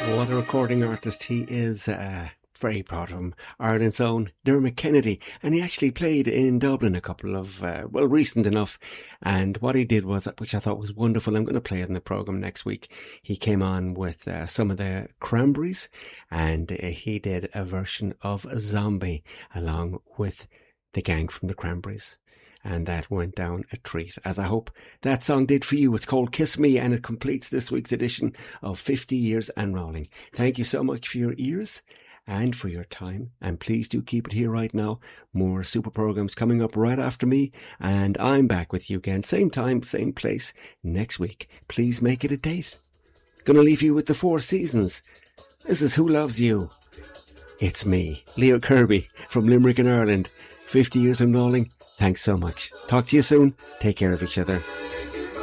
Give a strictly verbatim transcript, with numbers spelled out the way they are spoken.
What a recording artist he is. Uh, very proud of him. Ireland's own Dermot Kennedy. And he actually played in Dublin a couple of, uh, well, recent enough. And what he did was, which I thought was wonderful, I'm going to play it in the programme next week. He came on with uh, some of the Cranberries, and uh, he did a version of Zombie along with the gang from the Cranberries. And that went down a treat, as I hope that song did for you. It's called Kiss Me, and it completes this week's edition of fifty years and Rolling. Thank you so much for your ears and for your time, and please do keep it here right now. More super programs coming up right after me, and I'm back with you again, same time, same place, next week. Please make it a date. Gonna leave you with the Four Seasons. This is Who Loves You. It's me, Leo Kirby from Limerick in Ireland. fifty years and rolling. Thanks so much. Talk to you soon. Take care of each other.